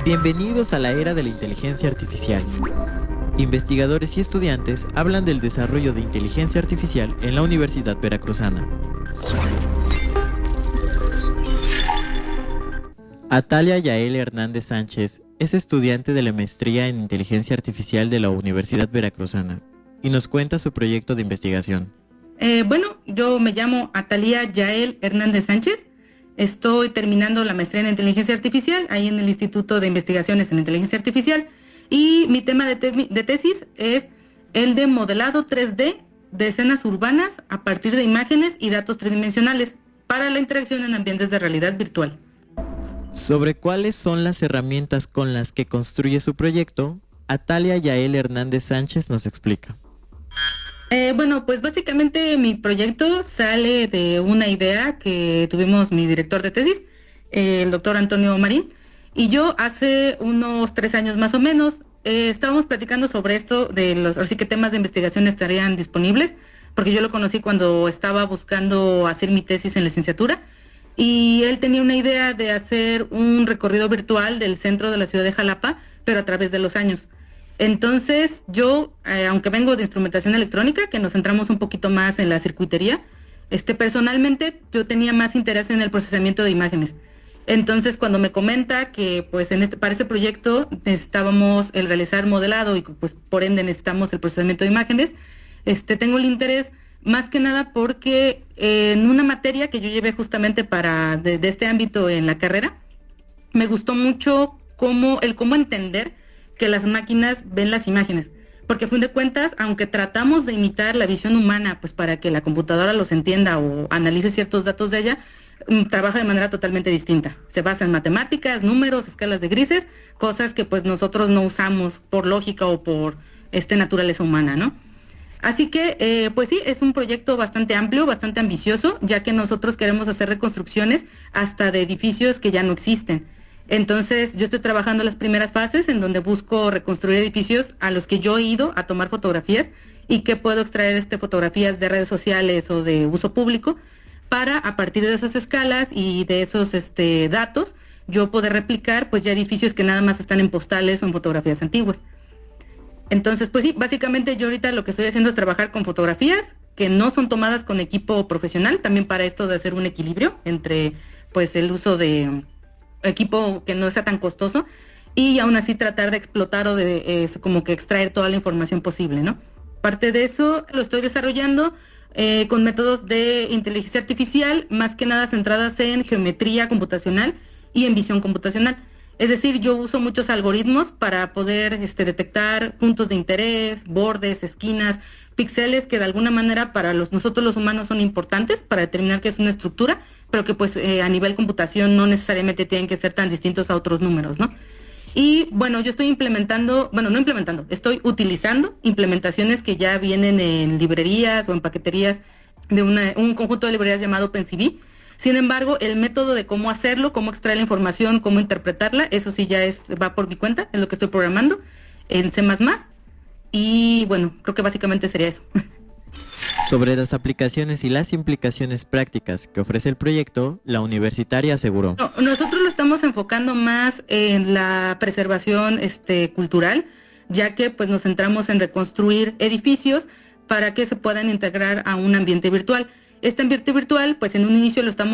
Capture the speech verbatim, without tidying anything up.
Bienvenidos a la era de la inteligencia artificial. Investigadores y estudiantes hablan del desarrollo de inteligencia artificial en la Universidad Veracruzana. Atalia Yael Hernández Sánchez es estudiante de la maestría en inteligencia artificial de la Universidad Veracruzana y nos cuenta su proyecto de investigación. Eh, bueno, yo me llamo Atalia Yael Hernández Sánchez. Estoy terminando la maestría en inteligencia artificial ahí en el Instituto de Investigaciones en Inteligencia Artificial y mi tema de, te de tesis es el de modelado tres D de escenas urbanas a partir de imágenes y datos tridimensionales para la interacción en ambientes de realidad virtual. Sobre cuáles son las herramientas con las que construye su proyecto, Atalia Yael Hernández Sánchez nos explica. Eh, bueno, pues básicamente mi proyecto sale de una idea que tuvimos mi director de tesis, eh, el doctor Antonio Marín, y yo hace unos tres años más o menos eh, estábamos platicando sobre esto, de los, así que temas de investigación estarían disponibles, porque yo lo conocí cuando estaba buscando hacer mi tesis en licenciatura, y él tenía una idea de hacer un recorrido virtual del centro de la ciudad de Jalapa, pero a través de los años. Entonces yo, eh, aunque vengo de instrumentación electrónica, que nos centramos un poquito más en la circuitería, este, personalmente yo tenía más interés en el procesamiento de imágenes. Entonces cuando me comenta que pues en este, para este proyecto necesitábamos el realizar modelado y pues por ende necesitamos el procesamiento de imágenes, este, tengo el interés más que nada porque eh, en una materia que yo llevé justamente para de, de este ámbito en la carrera, me gustó mucho cómo, el cómo entender que las máquinas ven las imágenes, porque a fin de cuentas, aunque tratamos de imitar la visión humana, pues para que la computadora los entienda o analice ciertos datos de ella, trabaja de manera totalmente distinta. Se basa en matemáticas, números, escalas de grises, cosas que pues nosotros no usamos por lógica o por este naturaleza humana, ¿no? Así que, eh, pues sí, es un proyecto bastante amplio, bastante ambicioso, ya que nosotros queremos hacer reconstrucciones hasta de edificios que ya no existen. Entonces yo estoy trabajando las primeras fases en donde busco reconstruir edificios a los que yo he ido a tomar fotografías y que puedo extraer este, fotografías de redes sociales o de uso público para a partir de esas escalas y de esos este, datos yo poder replicar pues ya edificios que nada más están en postales o en fotografías antiguas. Entonces pues sí, básicamente yo ahorita lo que estoy haciendo es trabajar con fotografías que no son tomadas con equipo profesional, también para esto de hacer un equilibrio entre pues el uso de equipo que no sea tan costoso y aún así tratar de explotar o de eh, como que extraer toda la información posible, ¿no? Parte de eso lo estoy desarrollando eh, con métodos de inteligencia artificial, más que nada centradas en geometría computacional y en visión computacional. Es decir, yo uso muchos algoritmos para poder este, detectar puntos de interés, bordes, esquinas, píxeles que de alguna manera para los, nosotros los humanos son importantes para determinar qué es una estructura, pero que pues eh, a nivel computación no necesariamente tienen que ser tan distintos a otros números, ¿no? Y bueno, yo estoy implementando, bueno, no implementando, estoy utilizando implementaciones que ya vienen en librerías o en paqueterías de una, un conjunto de librerías llamado OpenCV. Sin embargo, el método de cómo hacerlo, cómo extraer la información, cómo interpretarla, eso sí ya es va por mi cuenta, es lo que estoy programando en C más más. Y bueno, creo que básicamente sería eso. Sobre las aplicaciones y las implicaciones prácticas que ofrece el proyecto, la universitaria aseguró. No, nosotros lo estamos enfocando más en la preservación este, cultural, ya que pues nos centramos en reconstruir edificios para que se puedan integrar a un ambiente virtual. Este ambiente virtual, pues en un inicio lo estamos